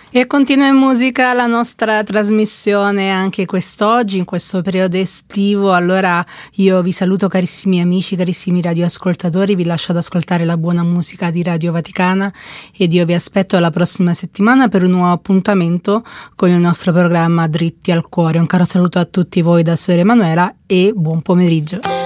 E continua in musica la nostra trasmissione anche quest'oggi, in questo periodo estivo. Allora io vi saluto carissimi amici, carissimi radioascoltatori, vi lascio ad ascoltare la buona musica di Radio Vaticana ed io vi aspetto la prossima settimana per un nuovo appuntamento con il nostro programma Dritti al Cuore. Un caro saluto a tutti voi da Suor Emanuela e buon pomeriggio.